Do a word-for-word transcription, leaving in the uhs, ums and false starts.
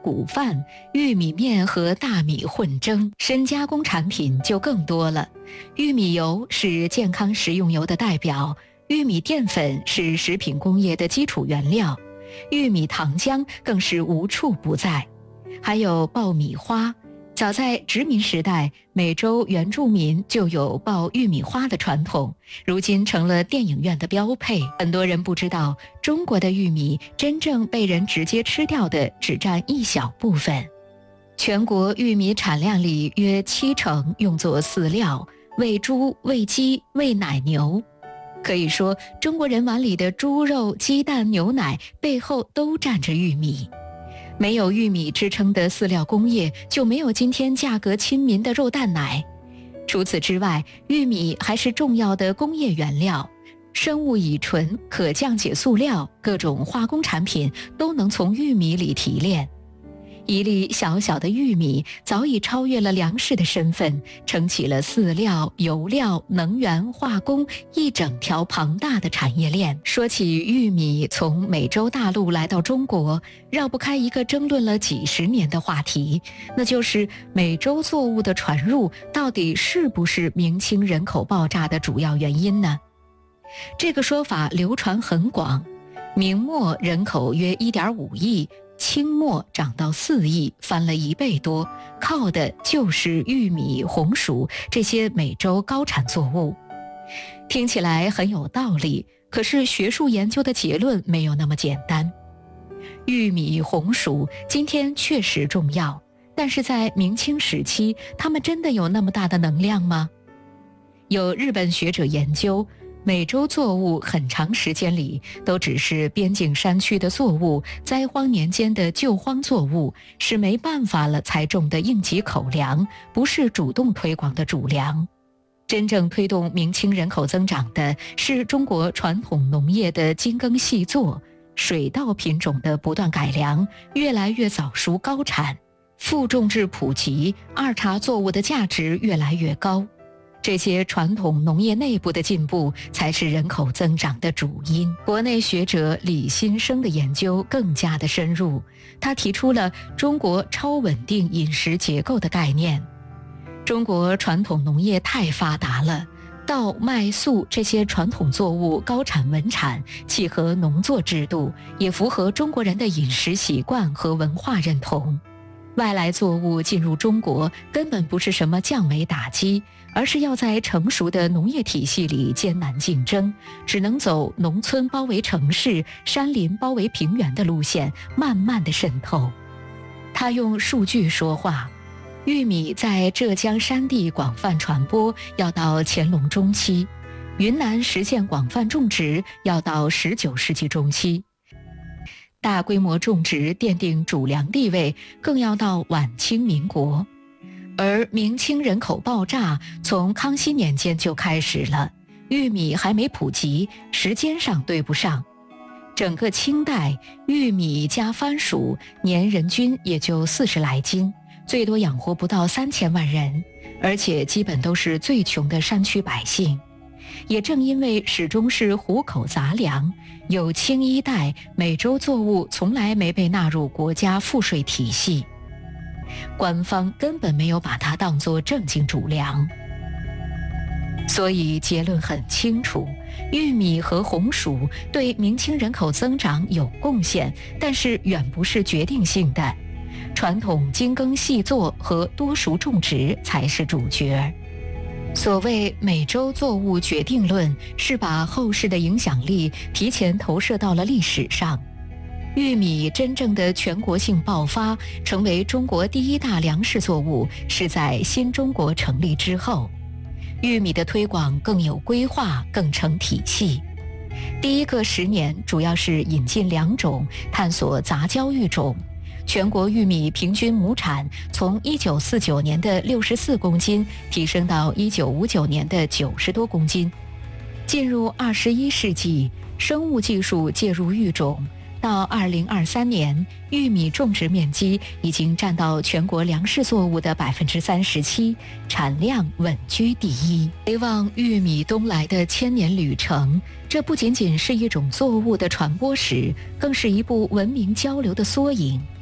谷饭、玉米面和大米混蒸，深加工产品就更多了。玉米油是健康食用油的代表，玉米淀粉是食品工业的基础原料，玉米糖浆更是无处不在。还有爆米花，早在殖民时代，美洲原住民就有爆玉米花的传统，如今成了电影院的标配。很多人不知道，中国的玉米真正被人直接吃掉的只占一小部分。全国玉米产量里约七成用作饲料，喂猪、喂鸡、喂奶牛。可以说，中国人碗里的猪肉、鸡蛋、牛奶背后都站着玉米。没有玉米支撑的饲料工业，就没有今天价格亲民的肉蛋奶。除此之外，玉米还是重要的工业原料，生物乙醇、可降解塑料、各种化工产品都能从玉米里提炼。一粒小小的玉米早已超越了粮食的身份，撑起了饲料、油料、能源、化工一整条庞大的产业链。说起玉米从美洲大陆来到中国，绕不开一个争论了几十年的话题，那就是美洲作物的传入到底是不是明清人口爆炸的主要原因呢？这个说法流传很广，明末人口约 一点五亿，清末涨到四亿，翻了一倍多，靠的就是玉米、红薯这些美洲高产作物。听起来很有道理，可是学术研究的结论没有那么简单。玉米、红薯今天确实重要，但是在明清时期，它们真的有那么大的能量吗？有日本学者研究，美洲作物很长时间里都只是边境山区的作物，灾荒年间的救荒作物，是没办法了才种的应急口粮，不是主动推广的主粮。真正推动明清人口增长的是中国传统农业的精耕细作，水稻品种的不断改良，越来越早熟高产，副种质普及，二茬作物的价值越来越高。这些传统农业内部的进步才是人口增长的主因。国内学者李新生的研究更加的深入，他提出了中国超稳定饮食结构的概念。中国传统农业太发达了，稻、麦、粟这些传统作物高产稳产，契合农作制度，也符合中国人的饮食习惯和文化认同。外来作物进入中国根本不是什么降维打击，而是要在成熟的农业体系里艰难竞争，只能走农村包围城市、山林包围平原的路线，慢慢的渗透。他用数据说话，玉米在浙江山地广泛传播要到乾隆中期，云南实现广泛种植要到十九世纪中期，大规模种植奠定主粮地位更要到晚清民国。而明清人口爆炸从康熙年间就开始了，玉米还没普及，时间上对不上。整个清代，玉米加番薯年人均也就四十来斤，最多养活不到三千万人，而且基本都是最穷的山区百姓。也正因为始终是糊口杂粮，有清一代美洲作物从来没被纳入国家赋税体系，官方根本没有把它当作正经主粮。所以结论很清楚，玉米和红薯对明清人口增长有贡献，但是远不是决定性的。传统精耕细作和多熟种植才是主角。所谓美洲作物决定论，是把后世的影响力提前投射到了历史上。玉米真正的全国性爆发，成为中国第一大粮食作物，是在新中国成立之后。玉米的推广更有规划，更成体系。第一个十年主要是引进良种，探索杂交育种。全国玉米平均亩产从一九四九年的六十四公斤提升到一九五九年的九十多公斤。进入二十一世纪，生物技术介入育种，到二零二三年，玉米种植面积已经占到全国粮食作物的百分之三十七，产量稳居第一。回望玉米东来的千年旅程，这不仅仅是一种作物的传播史，更是一部文明交流的缩影。